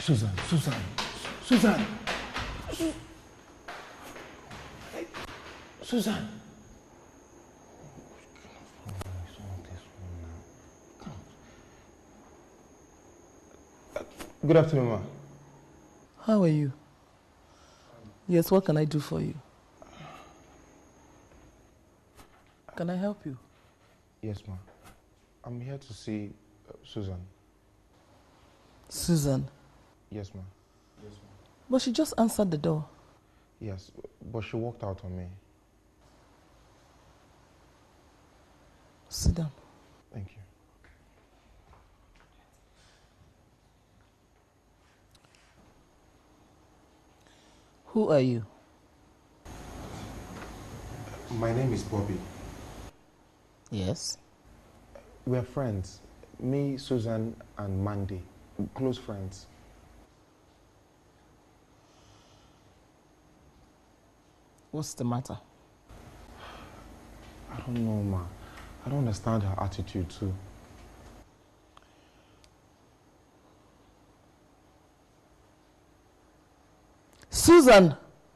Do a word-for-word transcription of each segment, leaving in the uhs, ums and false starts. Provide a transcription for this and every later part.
Susan, Susan, Susan. Susan. Good afternoon, ma. How are you? Yes, what can I do for you? Can I help you? Yes, ma. I'm here to see uh, Susan. Susan? Yes, ma. Yes, ma. But she just answered the door. Yes, but she walked out on me. Sit down. Thank you. Who are you? My name is Bobby. Yes? We're friends. Me, Susan, and Mandy. Close friends. What's the matter? I don't know, ma. I don't understand her attitude, too. Susan!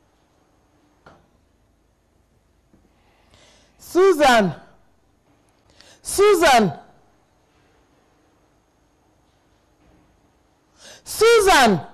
Susan! Susan! Susan!